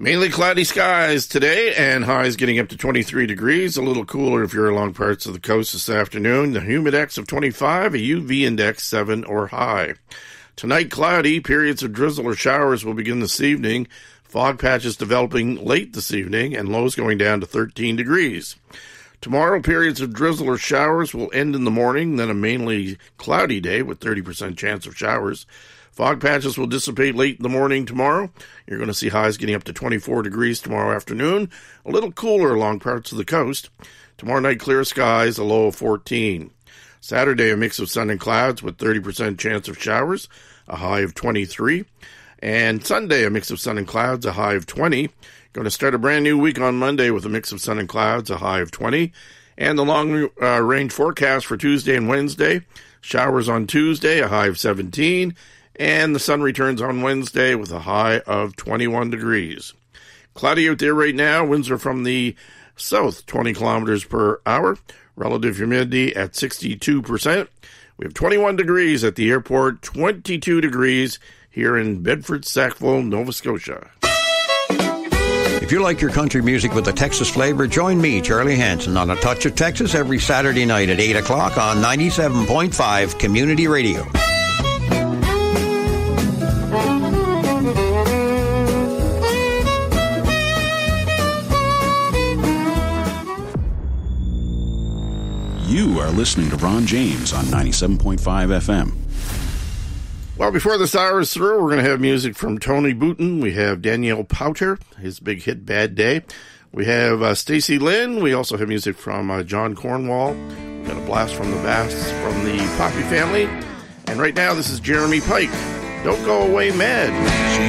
Mainly cloudy skies today, and highs getting up to 23 degrees. A little cooler if you're along parts of the coast this afternoon. The humidex of 25, a UV index 7 or high. Tonight, cloudy. Periods of drizzle or showers will begin this evening. Fog patches developing late this evening, and lows going down to 13 degrees. Tomorrow, periods of drizzle or showers will end in the morning, then a mainly cloudy day with 30% chance of showers. Fog patches will dissipate late in the morning tomorrow. You're going to see highs getting up to 24 degrees tomorrow afternoon. A little cooler along parts of the coast. Tomorrow night, clear skies, a low of 14. Saturday, a mix of sun and clouds with 30% chance of showers, a high of 23. And Sunday, a mix of sun and clouds, a high of 20. Going to start a brand new week on Monday with a mix of sun and clouds, a high of 20. And the long-range forecast for Tuesday and Wednesday. Showers on Tuesday, a high of 17. And the sun returns on Wednesday with a high of 21 degrees. Cloudy out there right now. Winds are from the south, 20 kilometers per hour. Relative humidity at 62%. We have 21 degrees at the airport, 22 degrees here in Bedford, Sackville, Nova Scotia. If you like your country music with a Texas flavor, join me, Charlie Hanson, on A Touch of Texas every Saturday night at 8 o'clock on 97.5 Community Radio. You are listening to Ron James on 97.5 FM. Well, before this hour is through, we're going to have music from Tony Boutin. We have Danielle Powter, his big hit, Bad Day. We have Stacey Lynn. We also have music from John Cornwall. We've got a blast from the Bass from the Poppy family. And right now, this is Jeremy Pike. Don't Go Away Mad. She